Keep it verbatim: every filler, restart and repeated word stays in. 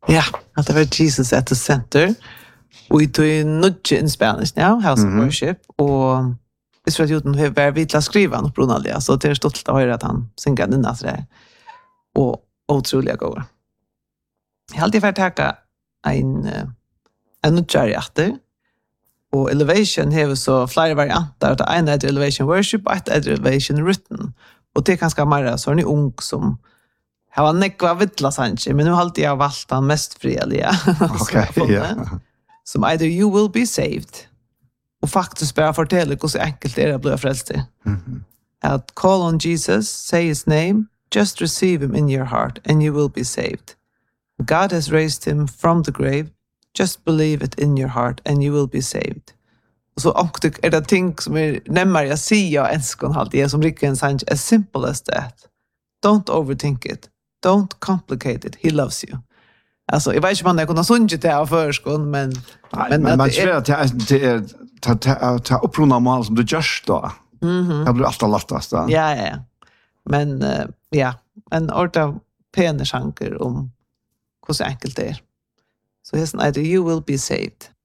Ja, att det var Jesus at the center. Och det är nudge in Spanish now, House of Worship. Och hvis vi har gjort den var vi till att skriva något Brunaldia, så det är stolt att höra att han synger den där sådär. Och otroliga gånger. Jag har alltid varit tacka en, en nudgare efter. Och Elevation har så flera varianter. Det ena är Elevation Worship och ett är Elevation Written. Och det är ganska mer så är ni ung som har var nekva vittla sanche, men nu har alltid jag valt den mest fredliga. Okej, ja. Som either you will be saved. Och faktiskt bara fortälla hur så enkelt det är att bli frälst. Mm-hmm. Att call on Jesus, say his name, just receive him in your heart and you will be saved. God has raised him from the grave. Just believe it in your heart and you will be saved. Och så också är det ting som är nämmer jag säger och älskar allt det som Rickens sanch as simple as that. Don't overthink it. Don't complicate it. He loves you. Alltså, jag vet inte om man kunde sunge det av förskon, men... Nej, men, men man tror att det är att ta upprona mål som du görs då. Mm-hmm. Det blir alltid lättast. Ja, ja, ja. Men, uh, ja, en orta pene sjanker om hur så enkelt det är. Så hesten är det, you will be saved.